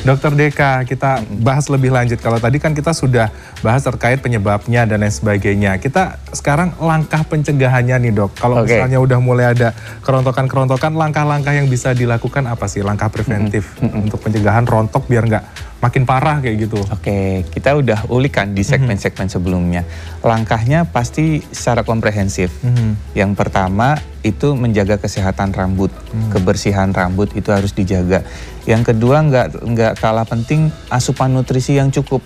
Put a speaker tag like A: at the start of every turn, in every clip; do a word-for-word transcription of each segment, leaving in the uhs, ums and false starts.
A: Dokter Deka, kita bahas lebih lanjut. Kalau tadi kan kita sudah bahas terkait penyebabnya dan lain sebagainya. Kita sekarang langkah pencegahannya nih dok. Kalau okay. misalnya udah mulai ada kerontokan-kerontokan, langkah-langkah yang bisa dilakukan apa sih? Langkah preventif mm -hmm. untuk pencegahan rontok biar nggak makin parah kayak gitu.
B: Oke, okay. kita udah ulikan di segmen-segmen sebelumnya. Langkahnya pasti secara komprehensif. Mm-hmm. Yang pertama itu menjaga kesehatan rambut, mm. kebersihan rambut itu harus dijaga. Yang kedua nggak nggak kalah penting asupan nutrisi yang cukup.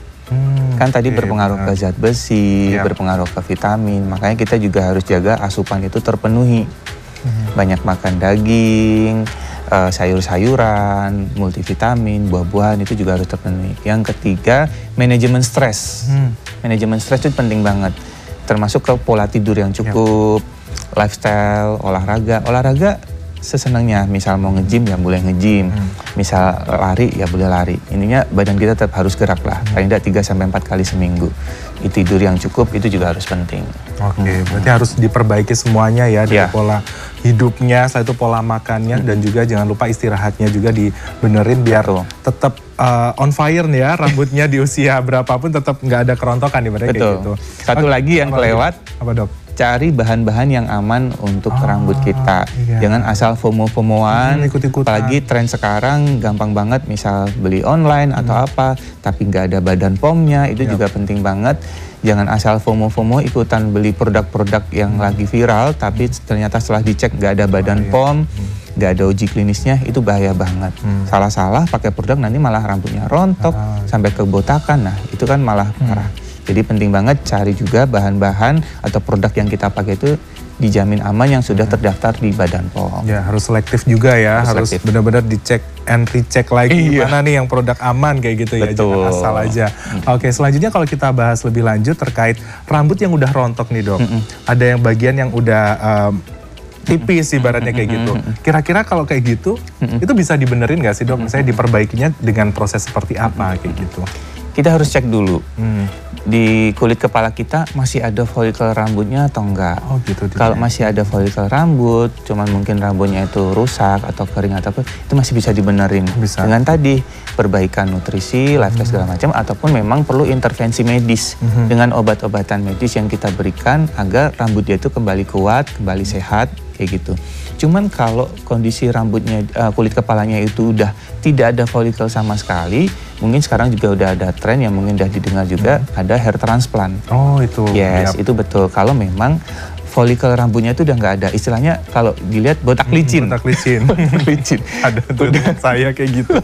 B: Mm, kan tadi okay, berpengaruh benar. ke zat besi, yeah. berpengaruh ke vitamin. Makanya kita juga harus jaga asupan itu terpenuhi. Mm. Banyak makan daging, uh, sayur-sayuran, multivitamin, buah-buahan itu juga harus terpenuhi. Yang ketiga, manajemen stres. Hmm. Manajemen stres itu penting banget. Termasuk ke pola tidur yang cukup, ya. lifestyle, olahraga. Olahraga sesenangnya, misal mau nge-gym ya boleh nge-gym, hmm. misal lari ya boleh lari. Ininya badan kita tetap harus gerak lah, paling tidak tiga sampai empat kali seminggu. Tidur yang cukup itu juga harus penting.
A: Oke, hmm. berarti harus diperbaiki semuanya ya, dari ya. pola hidupnya, setelah itu pola makannya, hmm. dan juga jangan lupa istirahatnya juga dibenerin biar Betul. tetap uh, on fire nih ya, rambutnya di usia berapapun tetap nggak ada kerontokan ibaratnya kayak gitu.
B: Satu okay. lagi yang apa kelewat,
A: apa dok?
B: Cari bahan-bahan yang aman untuk oh, rambut kita. Iya. Jangan asal FOMO-FOMOan, hmm, ikut-ikutan. Apalagi tren sekarang gampang banget, misal beli online atau hmm. apa, tapi nggak ada badan pomnya, itu yep. juga penting banget. Jangan asal FOMO-FOMO ikutan beli produk-produk yang hmm. lagi viral, tapi ternyata setelah dicek nggak ada badan oh, iya. pom, nggak hmm. ada uji klinisnya, itu bahaya banget. Salah-salah hmm. pakai produk nanti malah rambutnya rontok, ah, sampai kebotakan, nah itu kan malah parah. Hmm. Jadi penting banget cari juga bahan-bahan atau produk yang kita pakai itu dijamin aman yang sudah terdaftar di Badan P O M.
A: Ya harus selektif juga ya, harus, harus benar-benar dicek and recheck lagi iya. mana nih yang produk aman kayak gitu ya,
B: Betul.
A: jangan asal aja. Hmm. Oke, selanjutnya kalau kita bahas lebih lanjut terkait rambut yang udah rontok nih dok, hmm. ada yang bagian yang udah um, tipis ibaratnya kayak gitu. Kira-kira kalau kayak gitu, itu bisa dibenerin nggak sih dok? Misalnya diperbaikinya dengan proses seperti apa kayak gitu?
B: Kita harus cek dulu hmm. di kulit kepala kita masih ada folikel rambutnya atau enggak.
A: Oh gitu.
B: Kalau masih ada folikel rambut, cuman mungkin rambutnya itu rusak atau kering atau apa, itu masih bisa dibenerin. Bisa. Dengan tadi perbaikan nutrisi, lifestyle hmm. segala macam, ataupun memang perlu intervensi medis hmm. dengan obat-obatan medis yang kita berikan agar rambut dia itu kembali kuat, kembali sehat kayak gitu. Cuman kalau kondisi rambutnya, uh, kulit kepalanya itu udah tidak ada folikel sama sekali, mungkin sekarang juga udah ada tren yang mungkin udah didengar juga, hmm. ada hair transplant.
A: Oh itu.
B: Yes, yep. itu betul. Kalau memang folikel rambutnya itu udah nggak ada, istilahnya kalau dilihat botak licin.
A: Botak licin.
B: Botak licin.
A: Ada tuh saya kayak gitu.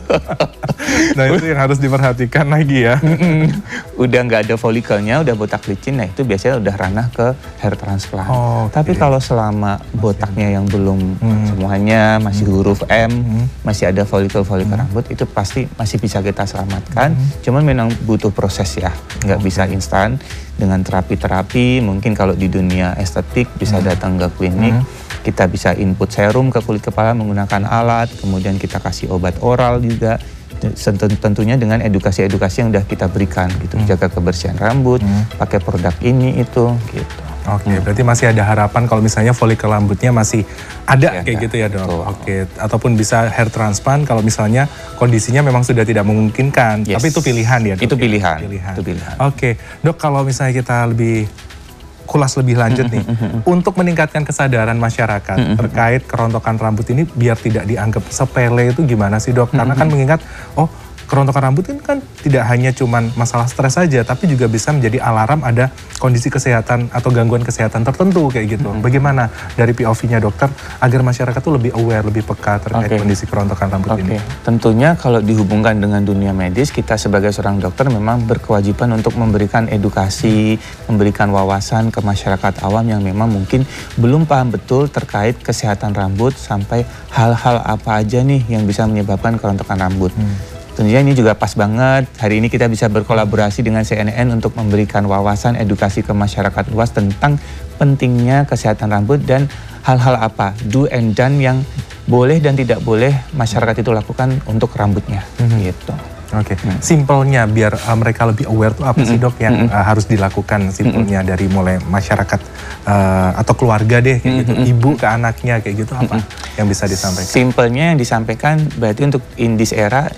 A: Nah itu yang harus diperhatikan lagi ya.
B: Udah nggak ada folikelnya, udah botak licin, nah itu biasanya udah ranah ke hair transplant. Oh, okay. Tapi kalau selama botaknya yang belum hmm. semuanya, masih huruf M, hmm. masih ada folikel-folikel hmm. rambut, itu pasti masih bisa kita selamatkan. Hmm. Cuman memang butuh proses ya, nggak okay. bisa instan. Dengan terapi-terapi, mungkin kalau di dunia estetik bisa hmm. datang ke klinik, hmm. kita bisa input serum ke kulit kepala menggunakan alat, kemudian kita kasih obat oral juga, tentunya dengan edukasi-edukasi yang udah kita berikan gitu, hmm. jaga kebersihan rambut, hmm. pakai produk ini itu gitu.
A: Oke, hmm. berarti masih ada harapan kalau misalnya folikel rambutnya masih ada ya, kayak ada. gitu ya dok. Betul. Oke, ataupun bisa hair transplant kalau misalnya kondisinya memang sudah tidak memungkinkan. Yes. Tapi itu pilihan ya dok.
B: Itu pilihan.
A: pilihan.
B: Itu pilihan.
A: Oke, dok kalau misalnya kita lebih kulas lebih lanjut nih, untuk meningkatkan kesadaran masyarakat terkait kerontokan rambut ini biar tidak dianggap sepele itu gimana sih dok? Karena kan mengingat, oh kerontokan rambut ini kan tidak hanya cuman masalah stres saja, tapi juga bisa menjadi alarm ada kondisi kesehatan atau gangguan kesehatan tertentu kayak gitu. Mm-hmm. Bagaimana dari P O V-nya dokter agar masyarakat tuh lebih aware, lebih peka terkait okay. kondisi kerontokan rambut okay. ini?
B: Tentunya kalau dihubungkan dengan dunia medis, kita sebagai seorang dokter memang berkewajiban untuk memberikan edukasi, memberikan wawasan ke masyarakat awam yang memang mungkin belum paham betul terkait kesehatan rambut sampai hal-hal apa aja nih yang bisa menyebabkan kerontokan rambut. Mm. Tentunya ini juga pas banget, hari ini kita bisa berkolaborasi dengan C N N untuk memberikan wawasan edukasi ke masyarakat luas tentang pentingnya kesehatan rambut dan hal-hal apa, do and done yang boleh dan tidak boleh masyarakat itu lakukan untuk rambutnya, mm-hmm. gitu.
A: Oke, okay. hmm. simpelnya biar uh, mereka lebih aware tuh apa mm-hmm. sih dok yang mm-hmm. uh, harus dilakukan simpelnya mm-hmm. dari mulai masyarakat uh, atau keluarga deh kayak mm-hmm. gitu, ibu ke anaknya kayak gitu apa mm-hmm. yang bisa disampaikan?
B: Simpelnya yang disampaikan berarti untuk in this era